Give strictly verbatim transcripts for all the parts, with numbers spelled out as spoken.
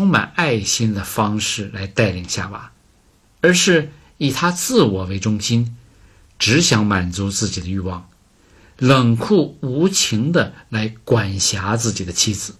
充满爱心的方式来带领夏娃，而是以他自我为中心，只想满足自己的欲望，冷酷无情地来管辖自己的妻子。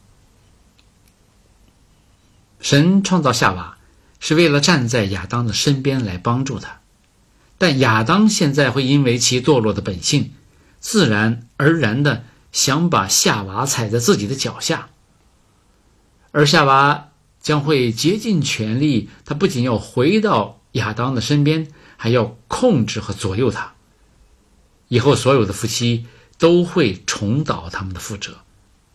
神创造夏娃是为了站在亚当的身边来帮助他，但亚当现在会因为其堕落的本性，自然而然地想把夏娃踩在自己的脚下，而夏娃将会竭尽全力，他不仅要回到亚当的身边，还要控制和左右他。以后所有的夫妻都会重蹈他们的覆辙。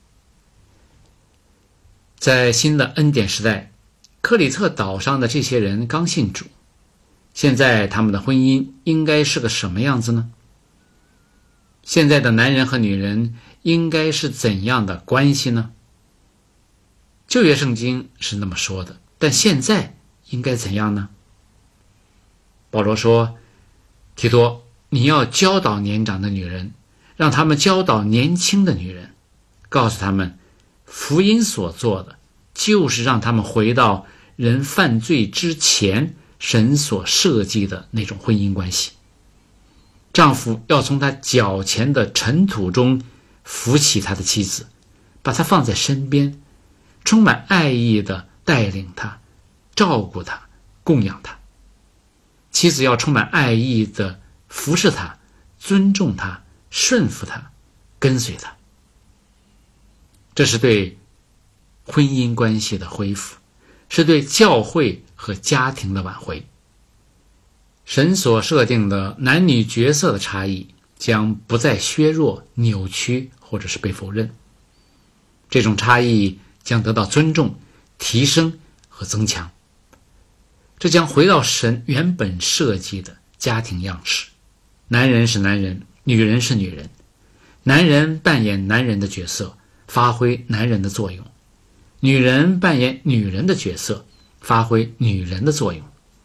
在新的恩典时代，克里特岛上的这些人刚信主，现在他们的婚姻应该是个什么样子呢？现在的男人和女人应该是怎样的关系呢？旧约圣经是那么说的，但现在应该怎样呢？保罗说，提多，你要教导年长的女人，让他们教导年轻的女人，告诉他们福音所做的就是让他们回到人犯罪之前神所设计的那种婚姻关系。丈夫要从他脚前的尘土中扶起他的妻子，把她放在身边，充满爱意地带领她，照顾她，供养她。妻子要充满爱意地服侍她，尊重她，顺服她，跟随她。这是对婚姻关系的恢复，是对教会和家庭的挽回。神所设定的男女角色的差异将不再削弱、扭曲或者是被否认，这种差异将得到尊重、提升和增强。这将回到神原本设计的家庭样式，男人是男人，女人是女人，男人扮演男人的角色，发挥男人的作用，女人扮演女人的角色，发挥女人的作用。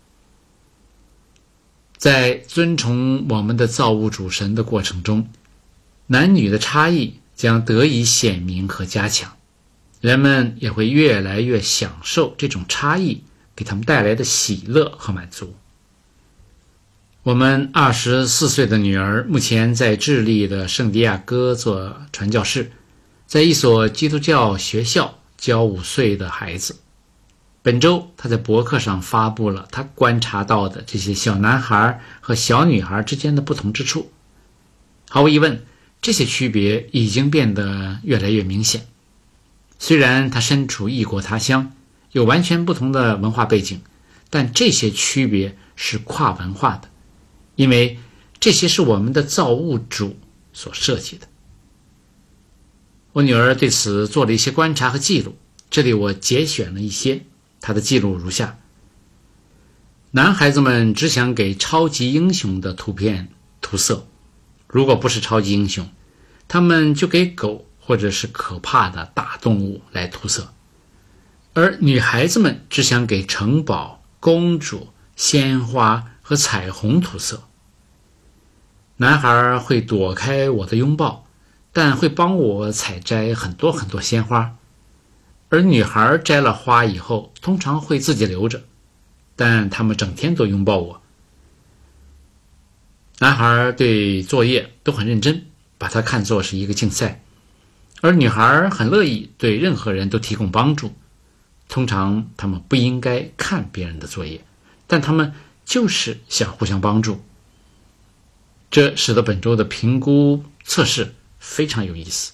在尊崇我们的造物主神的过程中，男女的差异将得以显明和加强，人们也会越来越享受这种差异给他们带来的喜乐和满足。我们二十四岁的女儿目前在智利的圣地亚哥做传教士，在一所基督教学校教五岁的孩子。本周他在博客上发布了他观察到的这些小男孩和小女孩之间的不同之处。毫无疑问，这些区别已经变得越来越明显。虽然他身处异国他乡，有完全不同的文化背景，但这些区别是跨文化的，因为这些是我们的造物主所设计的。我女儿对此做了一些观察和记录，这里我节选了一些。她的记录如下：男孩子们只想给超级英雄的图片涂色，如果不是超级英雄，他们就给狗或者是可怕的大动物来涂色。而女孩子们只想给城堡、公主、鲜花和彩虹涂色。男孩会躲开我的拥抱，但会帮我采摘很多很多鲜花。而女孩摘了花以后，通常会自己留着，但他们整天都拥抱我。男孩对作业都很认真，把它看作是一个竞赛，而女孩很乐意对任何人都提供帮助。通常他们不应该看别人的作业，但他们就是想互相帮助。这使得本周的评估测试非常有意思。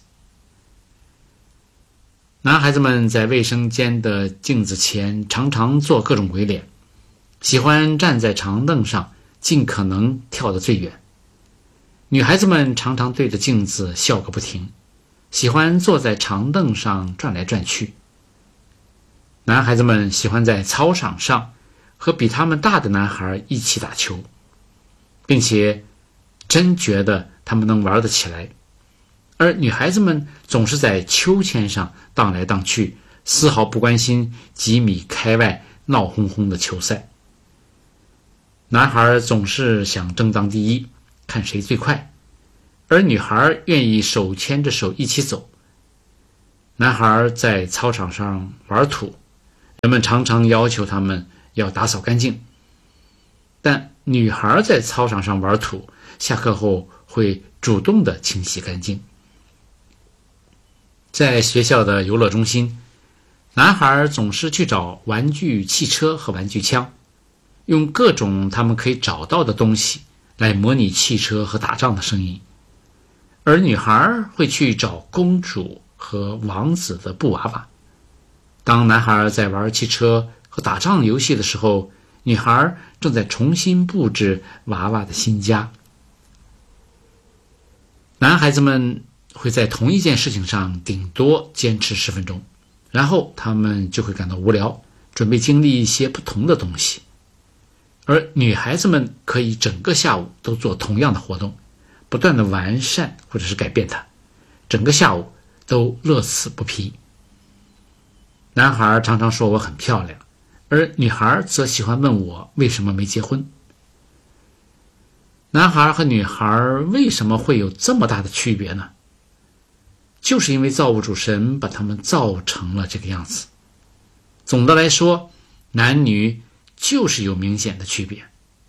男孩子们在卫生间的镜子前常常做各种鬼脸，喜欢站在长凳上，尽可能跳得最远。女孩子们常常对着镜子笑个不停，喜欢坐在长凳上转来转去。男孩子们喜欢在操场上和比他们大的男孩一起打球，并且真觉得他们能玩得起来。而女孩子们总是在秋千上荡来荡去，丝毫不关心几米开外闹哄哄的球赛。男孩总是想争当第一，看谁最快，而女孩愿意手牵着手一起走。男孩在操场上玩土， 人们常常要求他们要打扫干净，但女孩在操场上玩土，下课后会主动的清洗干净。在学校的游乐中心，男孩总是去找玩具汽车和玩具枪，用各种他们可以找到的东西来模拟汽车和打仗的声音，而女孩会去找公主和王子的布娃娃。当男孩在玩汽车和打仗游戏的时候，女孩正在重新布置娃娃的新家。男孩子们会在同一件事情上顶多坚持十分钟，然后他们就会感到无聊，准备经历一些不同的东西。而女孩子们可以整个下午都做同样的活动，不断的完善或者是改变它，整个下午都乐此不疲。男孩常常说我很漂亮，而女孩则喜欢问我为什么没结婚。男孩和女孩为什么会有这么大的区别呢？就是因为造物主神把他们造成了这个样子。总的来说，男女就是有明显的区别。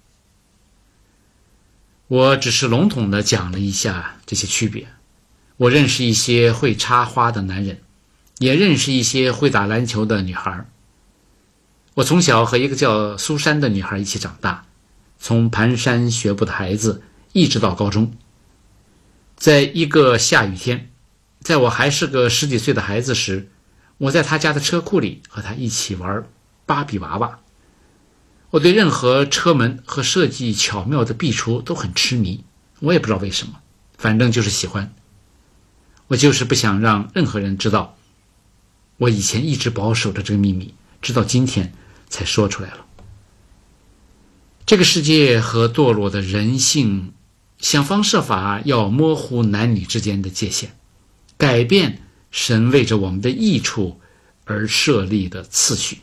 我只是笼统地讲了一下这些区别。我认识一些会插花的男人，也认识一些会打篮球的女孩。我从小和一个叫苏珊的女孩一起长大，从蹒跚学步的孩子一直到高中。在一个下雨天，在我还是个十几岁的孩子时，我在她家的车库里和她一起玩芭比娃娃。我对任何车门和设计巧妙的壁橱都很痴迷，我也不知道为什么，反正就是喜欢。我就是不想让任何人知道，我以前一直保守着这个秘密，直到今天才说出来了。这个世界和堕落的人性想方设法要模糊男女之间的界限，改变神为着我们的益处而设立的次序。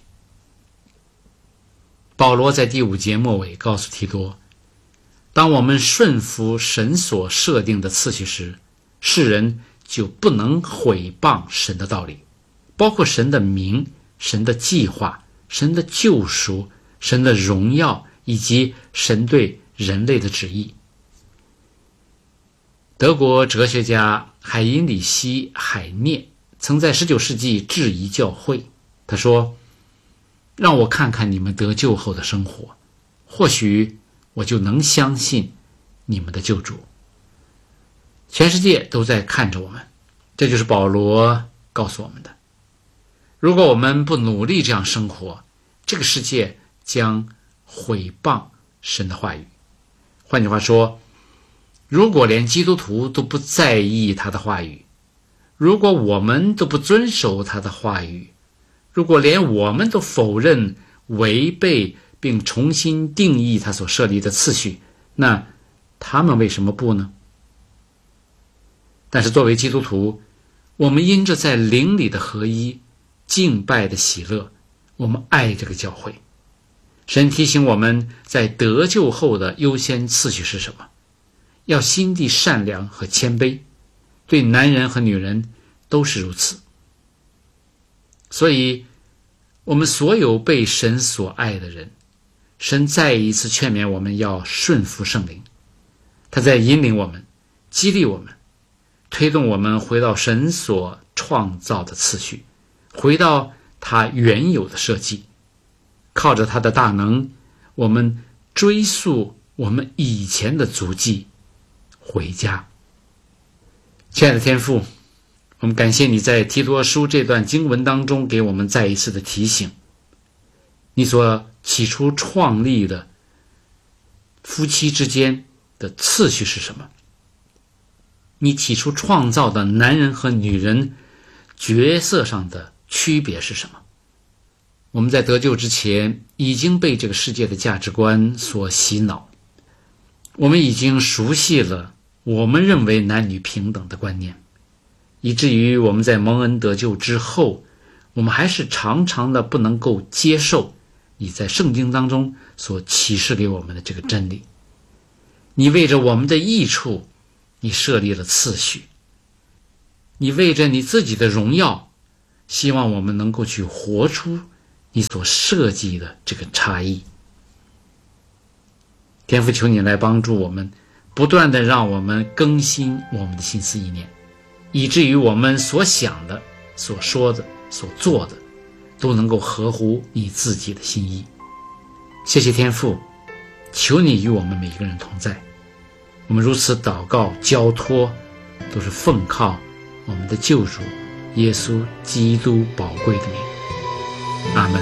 保罗在第五节末尾告诉提多，当我们顺服神所设定的次序时，世人就不能毁谤神的道理，包括神的名、神的计划、神的救赎、神的荣耀以及神对人类的旨意。德国哲学家海因里希·海涅曾在十九世纪质疑教会，他说，让我看看你们得救后的生活，或许我就能相信你们的救主。全世界都在看着我们，这就是保罗告诉我们的。如果我们不努力这样生活，这个世界将毁谤神的话语。换句话说，如果连基督徒都不在意他的话语，如果我们都不遵守他的话语，如果连我们都否认、违背并重新定义他所设立的次序，那他们为什么不呢？但是作为基督徒，我们因着在灵里的合一、敬拜的喜乐，我们爱这个教会。神提醒我们在得救后的优先次序是什么？要心地善良和谦卑，对男人和女人都是如此。所以我们所有被神所爱的人，神再一次劝勉我们要顺服圣灵，他在引领我们，激励我们，推动我们回到神所创造的次序，回到他原有的设计。靠着他的大能，我们追溯我们以前的足迹，回家。亲爱的天父，我们感谢你在提多书这段经文当中给我们再一次的提醒，你所起初创立的夫妻之间的次序是什么？你起初创造的男人和女人角色上的区别是什么？我们在得救之前已经被这个世界的价值观所洗脑，我们已经熟悉了我们认为男女平等的观念，以至于我们在蒙恩得救之后，我们还是常常的不能够接受你在圣经当中所启示给我们的这个真理。你为着我们的益处，你设立了次序，你为着你自己的荣耀，希望我们能够去活出你所设计的这个差异。天父，求你来帮助我们，不断的让我们更新我们的心思意念，以至于我们所想的、所说的、所做的都能够合乎你自己的心意。谢谢天父，求你与我们每一个人同在。我们如此祷告交托，都是奉靠我们的救主耶稣基督宝贵的名。阿们。